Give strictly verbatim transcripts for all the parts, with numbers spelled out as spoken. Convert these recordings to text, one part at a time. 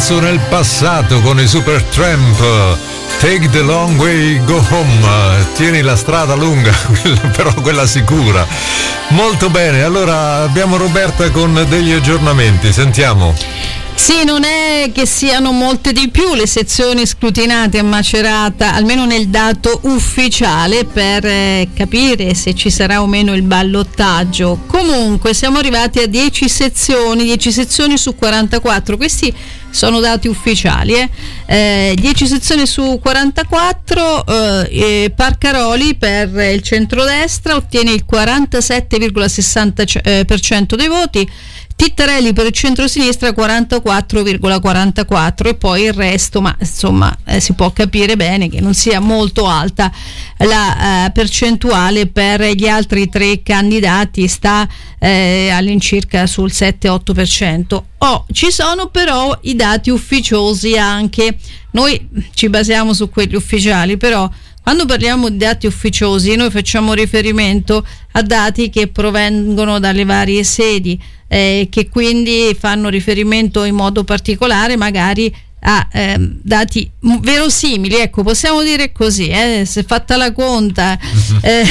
balzo nel passato con i Supertramp. Take the long way, go home. Tieni la strada lunga, però quella sicura. Molto bene, allora abbiamo Roberta con degli aggiornamenti, sentiamo. Sì, non è che siano molte di più le sezioni scrutinate a Macerata, almeno nel dato ufficiale, per eh, capire se ci sarà o meno il ballottaggio. Comunque siamo arrivati a dieci sezioni, dieci sezioni su quarantaquattro, questi sono dati ufficiali, eh. Eh, dieci sezioni su quarantaquattro, eh, Parcaroli per il centrodestra ottiene il quarantasette virgola sessanta per cento dei voti, Tittarelli per il centrosinistra quarantaquattro virgola quarantaquattro e poi il resto, ma insomma eh, si può capire bene che non sia molto alta la eh, percentuale per gli altri tre candidati, sta eh, all'incirca sul sette otto per cento. Oh, ci sono però i dati ufficiosi anche, noi ci basiamo su quelli ufficiali, però quando parliamo di dati ufficiosi noi facciamo riferimento a dati che provengono dalle varie sedi, eh, che quindi fanno riferimento in modo particolare magari a eh, dati verosimili, ecco, possiamo dire così, eh, se fatta la conta, eh,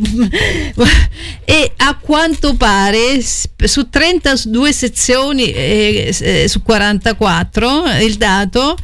e a quanto pare su trentadue sezioni eh, eh, su quarantaquattro il dato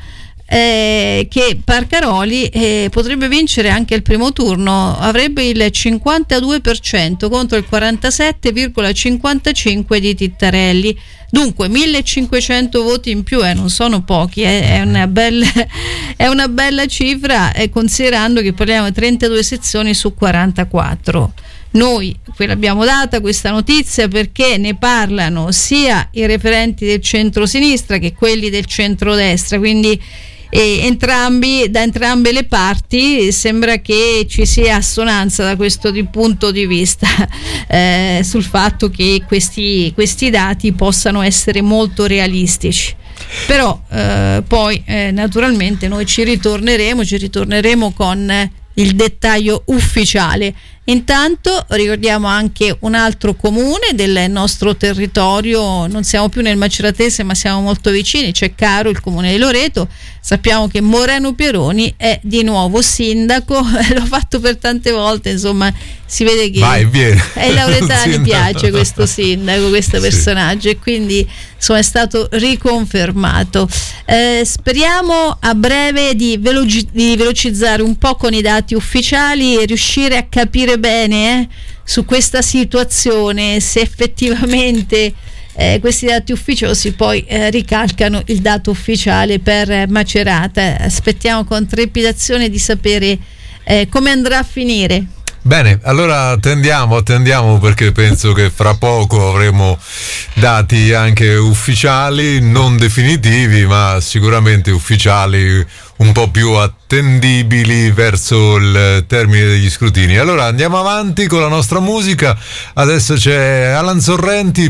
Eh, che Parcaroli eh, potrebbe vincere anche il primo turno, avrebbe il cinquantadue per cento contro il quarantasette virgola cinquantacinque di Tittarelli. Dunque millecinquecento voti in più, eh, non sono pochi, eh, è una bella è una bella cifra, eh, considerando che parliamo di trentadue sezioni su quarantaquattro. Noi ve l'abbiamo data questa notizia perché ne parlano sia i referenti del centro-sinistra che quelli del centro-destra, quindi e entrambi, da entrambe le parti sembra che ci sia assonanza da questo di punto di vista eh, sul fatto che questi, questi dati possano essere molto realistici. Però eh, poi eh, naturalmente noi ci ritorneremo, ci ritorneremo con eh, il dettaglio ufficiale. Intanto ricordiamo anche un altro comune del nostro territorio, non siamo più nel maceratese ma siamo molto vicini, c'è Caro, il comune di Loreto. Sappiamo che Moreno Pieroni è di nuovo sindaco, l'ho fatto per tante volte, insomma si vede che Vai, viene. ai lauretani piace questo sindaco, questo personaggio, sì. E quindi insomma è stato riconfermato. Eh, speriamo a breve di, veloci- di velocizzare un po' con i dati ufficiali e riuscire a capire bene eh, su questa situazione, se effettivamente eh, questi dati ufficiosi poi eh, ricalcano il dato ufficiale per Macerata. Aspettiamo con trepidazione di sapere eh, come andrà a finire. Bene, allora attendiamo, attendiamo perché penso che fra poco avremo dati anche ufficiali, non definitivi, ma sicuramente ufficiali, un po' più attendibili verso il termine degli scrutini. Allora andiamo avanti con la nostra musica, adesso c'è Alan Sorrenti,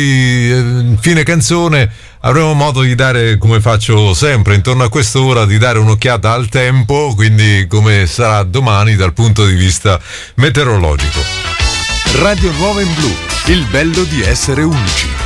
poi fine canzone avremo modo di dare, come faccio sempre intorno a quest'ora, di dare un'occhiata al tempo, quindi come sarà domani dal punto di vista meteorologico. Radio Nuova in Blu, il bello di essere unici.